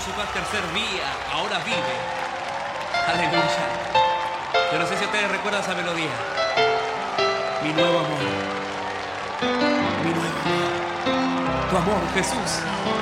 resucitó al tercer día, ahora vive. Aleluya. Yo no sé si ustedes recuerdan esa melodía. Mi nuevo amor. Mi nuevo amor. Tu amor, Jesús.